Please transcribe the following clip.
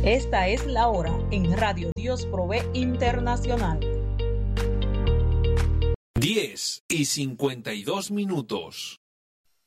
Esta es la hora en Radio Dios Provee Internacional. 10:52.